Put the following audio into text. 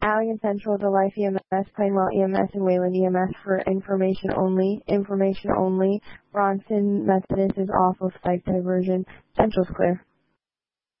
Allegan Central, Delife EMS, Plainwell EMS, and Wayland EMS for information only. Information only. Bronson Methodist is off of site diversion. Central's clear.